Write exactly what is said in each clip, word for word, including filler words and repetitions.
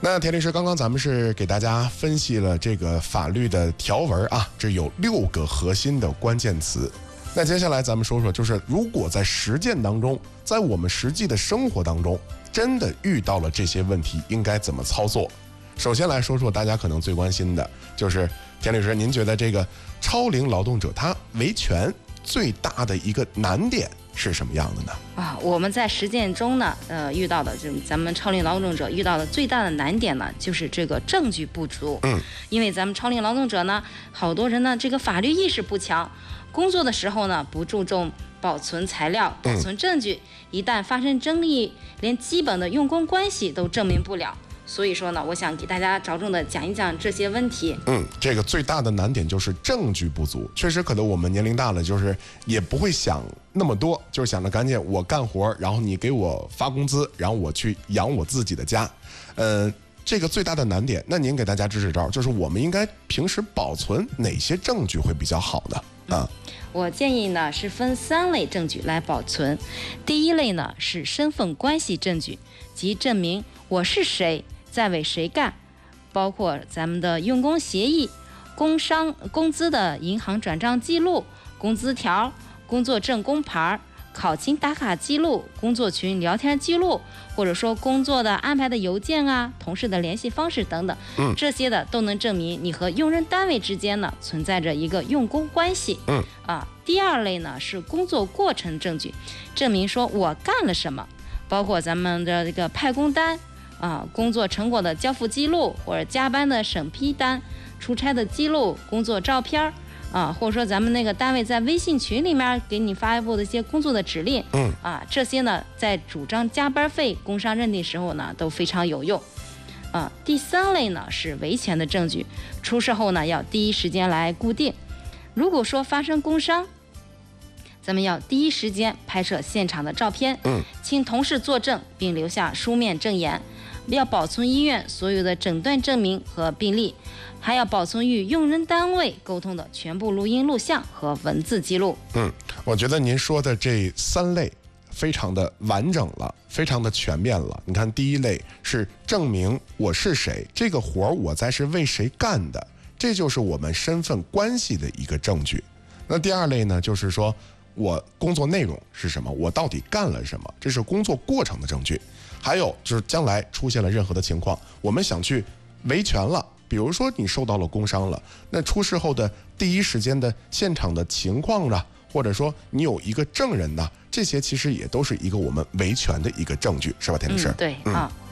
那田律师，刚刚咱们是给大家分析了这个法律的条文啊，这有六个核心的关键词。那接下来咱们说说，就是如果在实践当中，在我们实际的生活当中，真的遇到了这些问题，应该怎么操作？首先来说说大家可能最关心的，就是田律师，您觉得这个超龄劳动者他维权最大的一个难点是什么样的呢？ 啊，我们在实践中呢，呃，遇到的就是咱们超龄劳动者遇到的最大的难点呢，就是这个证据不足。 嗯， 因为咱们超龄劳动者呢，好多人呢，这个法律意识不强，工作的时候呢，不注重保存材料、保存证据，嗯、一旦发生争议，连基本的用工关系都证明不了。所以说呢，我想给大家着重的讲一讲这些问题。 嗯，这个最大的难点就是证据不足。确实，可能我们年龄大了，就是也不会想那么多，就是想着赶紧我干活，然后你给我发工资，然后我去养我自己的家。呃，这个最大的难点，那您给大家支支招，就是我们应该平时保存哪些证据会比较好呢？啊、嗯， 我建议呢是分三类证据来保存。第一类呢是身份关系证据，即证明我是谁，在为谁干，包括咱们的用工协议、工商工资的银行转账记录、工资条、工作证工牌、考勤打卡记录、工作群聊天记录，或者说工作的安排的邮件啊、同事的联系方式等等， 嗯， 这些的都能证明你和用人单位之间呢存在着一个用工关系。 嗯啊，第二类呢是工作过程证据，证明说我干了什么，包括咱们的这个派工单。啊，工作成果的交付记录，或者加班的审批单、出差的记录、工作照片啊，或者说咱们那个单位在微信群里面给你发布的一些工作的指令， 嗯啊，这些呢在主张加班费、工伤认定时候呢都非常有用。啊，第三类呢是维权的证据，出事后呢要第一时间来固定。如果说发生工伤，咱们要第一时间拍摄现场的照片， 嗯， 请同事作证并留下书面证言。要保存医院所有的诊断证明和病历，还要保存与用人单位沟通的全部录音录像和文字记录。 嗯，我觉得您说的这三类非常的完整了，非常的全面了。你看，第一类是证明我是谁，这个活我在是为谁干的，这就是我们身份关系的一个证据。那第二类呢，就是说我工作内容是什么，我到底干了什么，这是工作过程的证据。还有就是将来出现了任何的情况，我们想去维权了，比如说你受到了工伤了，那出事后的第一时间的现场的情况啊，或者说你有一个证人呢，这些其实也都是一个我们维权的一个证据，是吧，田律师？ 嗯，对啊。嗯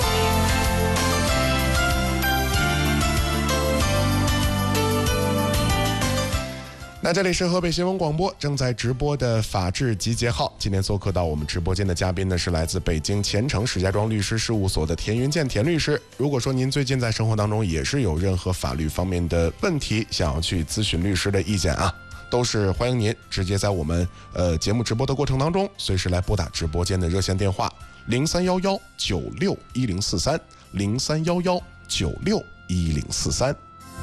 那这里是河北新闻广播正在直播的法治集结号，今天做客到我们直播间的嘉宾呢是来自北京前程石家庄律师事务所的田云健田律师。如果说您最近在生活当中也是有任何法律方面的问题，想要去咨询律师的意见啊，都是欢迎您直接在我们呃节目直播的过程当中，随时来拨打直播间的热线电话零三幺幺九六一零四三零三幺幺九六一零四三。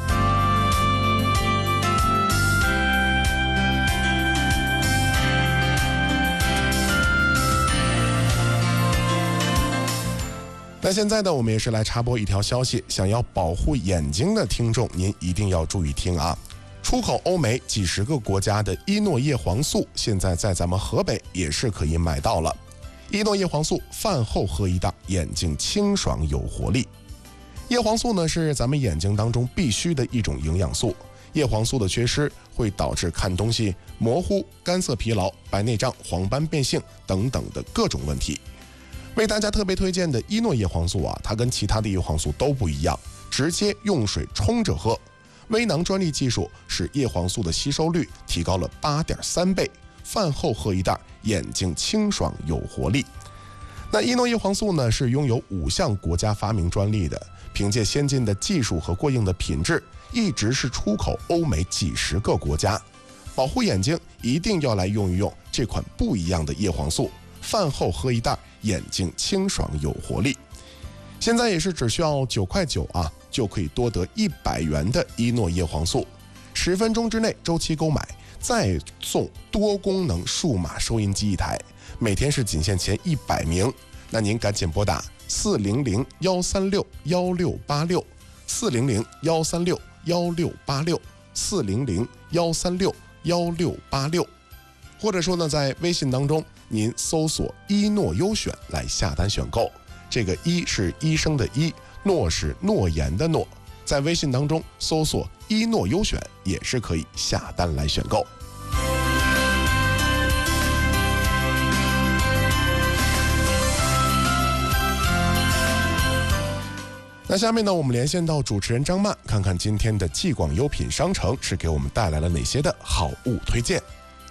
那现在呢，我们也是来插播一条消息，想要保护眼睛的听众，您一定要注意听啊！出口欧美几十个国家的伊诺叶黄素，现在在咱们河北也是可以买到了。伊诺叶黄素饭后喝一袋，眼睛清爽有活力。叶黄素呢是咱们眼睛当中必须的一种营养素，叶黄素的缺失会导致看东西模糊、干涩疲劳、白内障、黄斑变性等等的各种问题。为大家特别推荐的伊诺叶黄素啊，它跟其他的叶黄素都不一样，直接用水冲着喝。微囊专利技术使叶黄素的吸收率提高了 八点三倍，饭后喝一袋，眼睛清爽有活力。那伊诺叶黄素呢，是拥有五项国家发明专利的，凭借先进的技术和过硬的品质，一直是出口欧美几十个国家。保护眼睛一定要来用一用这款不一样的叶黄素，饭后喝一袋，眼睛清爽有活力。现在也是只需要九块九啊，就可以多得一百元的伊诺叶黄素，十分钟之内周期购买，再送多功能数码收音机一台，每天是仅限前一百名。那您赶紧拨打四零零幺三六幺六八六，四零零幺三六幺六八六，四零零幺三六幺六八六，或者说呢，在微信当中您搜索一诺优选来下单选购。这个一是医生的医，诺是诺言的诺，在微信当中搜索一诺优选也是可以下单来选购。那下面呢，我们连线到主持人张曼，看看今天的继广优品商城是给我们带来了哪些的好物推荐。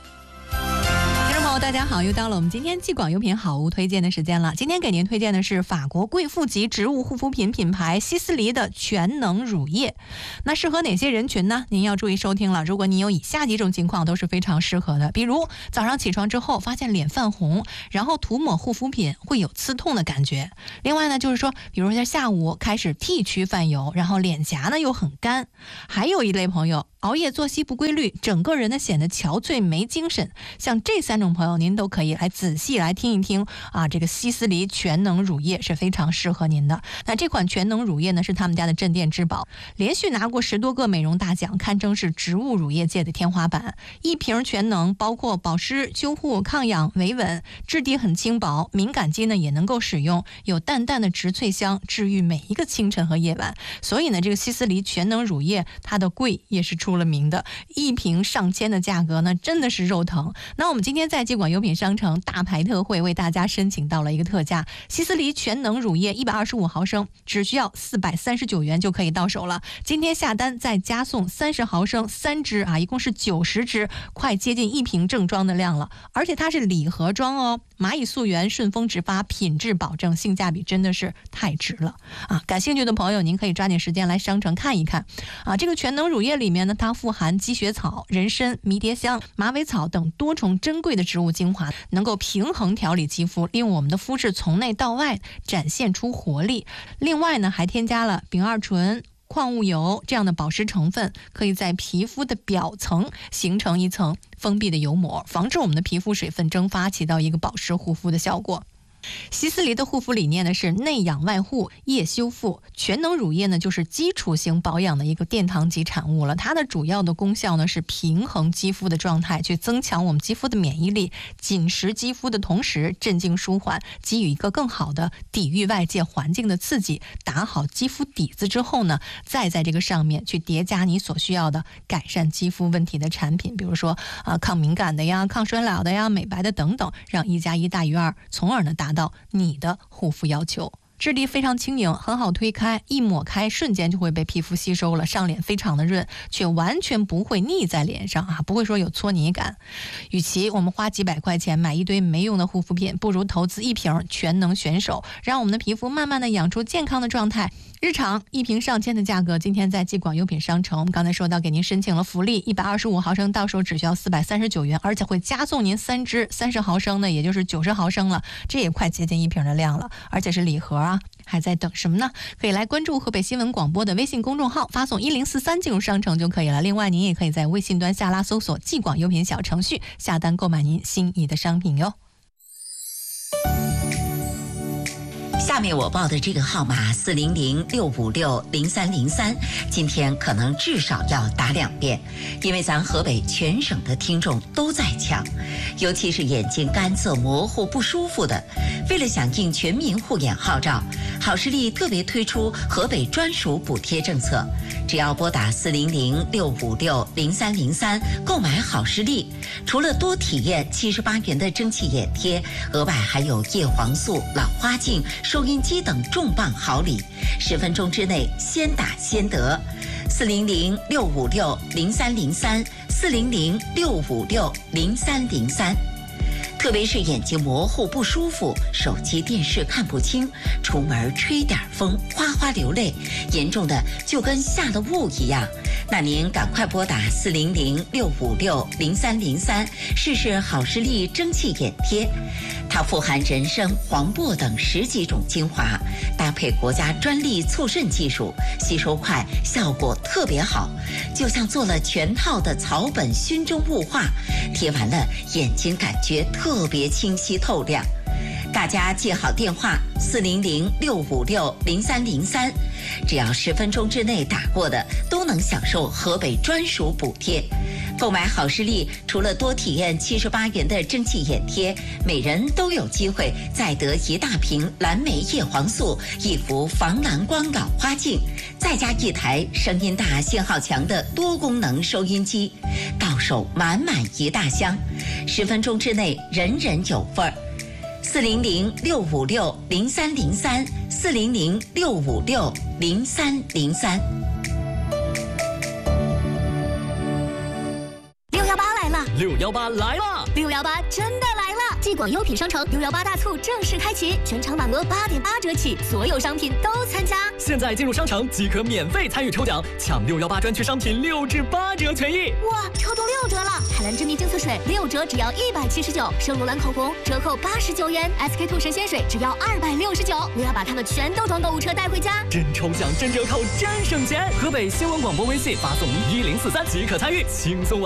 大家好，又到了我们今天继广优品好物推荐的时间了。今天给您推荐的是法国贵妇级植物护肤品品牌希思黎的全能乳液。那适合哪些人群呢？您要注意收听了。如果您有以下几种情况都是非常适合的，比如早上起床之后发现脸泛红，然后涂抹护肤品会有刺痛的感觉。另外呢，就是说比如在下午开始 T 区泛油，然后脸颊呢又很干。还有一类朋友熬夜作息不规律，整个人呢显得憔悴没精神，像这三种朋友您都可以来仔细来听一听啊，这个希思黎全能乳液是非常适合您的。那这款全能乳液呢是他们家的镇店之宝，连续拿过十多个美容大奖，堪称是植物乳液界的天花板。一瓶全能包括保湿、修护、抗氧、维稳，质地很轻薄，敏感肌呢也能够使用，有淡淡的植萃香，治愈每一个清晨和夜晚。所以呢，这个希思黎全能乳液它的贵也是出了名的，一瓶上千的价格呢，真的是肉疼。那我们今天在继广优品商城大牌特惠为大家申请到了一个特价，希思黎全能乳液一百二十五毫升，只需要四百三十九元就可以到手了。今天下单再加送三十毫升三支啊，一共是九十支，快接近一瓶正装的量了。而且它是礼盒装哦，蚂蚁溯源，顺丰直发，品质保证，性价比真的是太值了啊！感兴趣的朋友，您可以抓紧时间来商城看一看啊。这个全能乳液里面呢，它富含积雪草、人参、迷迭香、马尾草等多重珍贵的植物精华，能够平衡调理肌肤，利用我们的肤质从内到外展现出活力。另外呢，还添加了丙二醇、矿物油这样的保湿成分，可以在皮肤的表层形成一层封闭的油膜，防止我们的皮肤水分蒸发，起到一个保湿护肤的效果。希思黎的护肤理念呢是内养外护，夜修复。全能乳液呢就是基础型保养的一个殿堂级产物了。它的主要的功效呢是平衡肌肤的状态，去增强我们肌肤的免疫力，紧实肌肤的同时镇静舒缓，给予一个更好的抵御外界环境的刺激。打好肌肤底子之后呢，再在这个上面去叠加你所需要的改善肌肤问题的产品，比如说啊、呃、抗敏感的呀、抗衰老的呀、美白的等等，让一加一大于二，从而呢达到你的护肤要求。质地非常轻盈，很好推开，一抹开瞬间就会被皮肤吸收了，上脸非常的润，却完全不会腻在脸上啊，不会说有搓泥感。与其我们花几百块钱买一堆没用的护肤品，不如投资一瓶全能选手，让我们的皮肤慢慢的养出健康的状态。日常一瓶上千的价格，今天在继广优品商城，我们刚才说到给您申请了福利，一百二十五毫升到手只需要四百三十九元，而且会加送您三支三十毫升的，也就是九十毫升了，这也快接近一瓶的量了，而且是礼盒啊，还在等什么呢？可以来关注河北新闻广播的微信公众号，发送一零四三进入商城就可以了。另外，您也可以在微信端下拉搜索继广优品小程序，下单购买您心仪的商品哟。 下面我报的这个号码四零零六五六零三零三，今天可能至少要打两遍，因为咱河北全省的听众都在抢，尤其是眼睛干涩模糊不舒服的。为了响应全民护眼号召，好视力特别推出河北专属补贴政策，只要拨打四零零六五六零三零三购买好视力，除了多体验七十八元的蒸汽眼贴，额外还有叶黄素、老花镜、收音机等重磅好礼，十分钟之内先打先得。四零零六五六零三零三，四零零六五六零三零三。特别是眼睛模糊不舒服，手机电视看不清，出门吹点风哗哗流泪，严重的就跟下了雾一样，那您赶快拨打四零零六五六零三零三，试试好视力蒸汽眼贴。它富含人参、黄柏等十几种精华，搭配国家专利促渗技术，吸收快，效果特别好，就像做了全套的草本熏蒸雾化，贴完了眼睛感觉特别清晰透亮。 大家记好电话四零零六五六零三零三，只要十分钟之内打过的，都能享受河北专属补贴。购买好视力，除了多体验七十八元的蒸汽眼贴，每人都有机会再得一大瓶蓝莓叶黄素、一幅防蓝光老花镜，再加一台声音大、信号强的多功能收音机，到手满满一大箱，十分钟之内人人有份儿。四零零六五六零三零三，四零零六五六零三零三。 六幺八来了！ 六幺八来了！ 六幺八真的来了！继广优品商城六幺八大促正式开启，全场满额八点八折起，所有商品都参加。 现在进入商城即可免费参与抽奖，抢六幺八专区商品六至八折权益。 哇，抽中六折了！海蓝之谜净色水六折只要一百七十九，圣罗兰口红折扣八十九元 ，S K two 神仙水只要二百六十九。我要把它们全都装购物车带回家。 真抽奖，真折扣，真省钱！河北新闻广播微信发送一零四三即可参与，轻松完。